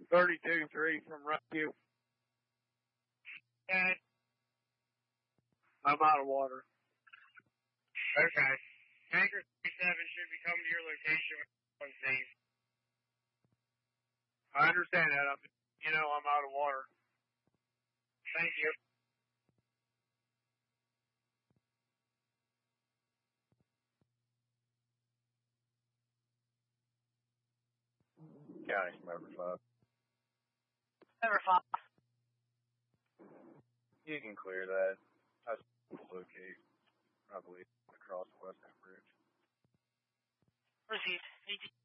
32-3 from rescue. Okay. I'm out of water. Okay. Tanker 37 should be coming to your location when it's safe. I understand that. I'm out of water. Thank you. County Smoker 5. Number 5. You can clear that. I locate, I believe, across the West End Bridge. Proceed.